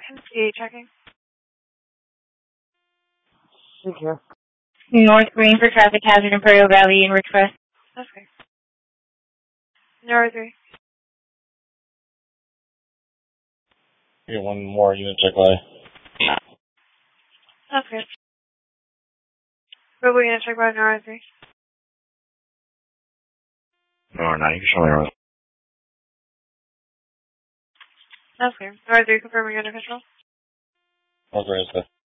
MCA checking. Thank you. North Green for traffic hazard Imperial Valley in Ridgecrest. Okay. North 3. Get one more unit check by. Okay. We're going to check by North 3. No, no, you can show me around. Okay. North 3 confirming under control. Okay,